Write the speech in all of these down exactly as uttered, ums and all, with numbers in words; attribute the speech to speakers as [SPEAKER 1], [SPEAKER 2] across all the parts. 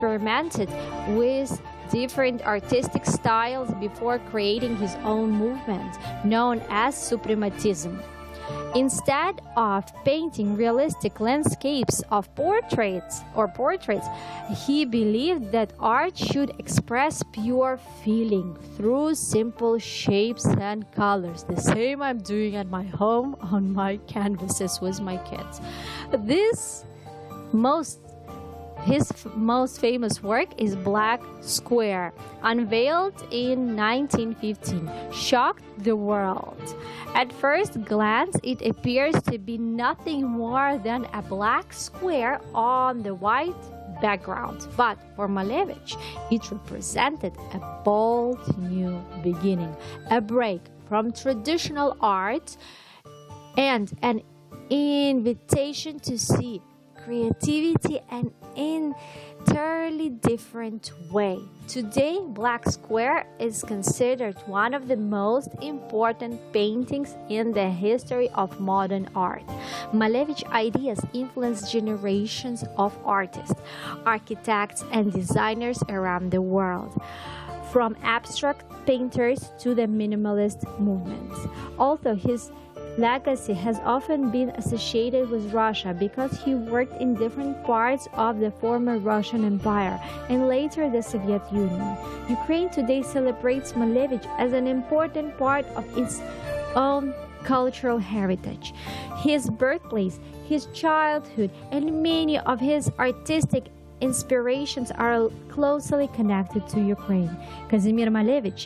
[SPEAKER 1] experimented with different artistic styles before creating his own movement, known as suprematism. Instead of painting realistic landscapes of portraits or portraits, he believed that art should express pure feeling through simple shapes and colors. The same I'm doing at my home on my canvases with my kids. This most His f- most famous work is Black Square, unveiled in nineteen fifteen, shocked the world. At first glance, it appears to be nothing more than a black square on the white background. But for Malevich, it represented a bold new beginning, a break from traditional art, and an invitation to see creativity an entirely different way. Today, Black Square is considered one of the most important paintings in the history of modern art. Malevich's ideas influenced generations of artists, architects, and designers around the world, from abstract painters to the minimalist movements. Although his legacy has often been associated with Russia because he worked in different parts of the former Russian Empire and later the Soviet Union. Ukraine today celebrates Malevich as an important part of its own cultural heritage. His birthplace, his childhood, and many of his artistic inspirations are closely connected to Ukraine. Kazimir Malevich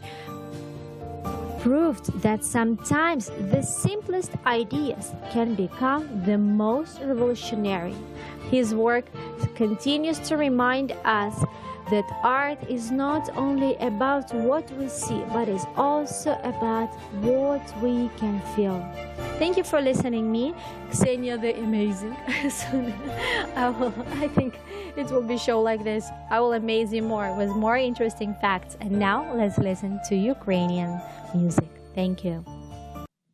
[SPEAKER 1] proved that sometimes the simplest ideas can become the most revolutionary. His work continues to remind us that art is not only about what we see, but is also about what we can feel. Thank you for listening me, Ksenia the Amazing. Soon I will, I think it will be show like this. I will amaze you more with more interesting facts. And now let's listen to Ukrainian music. Thank you.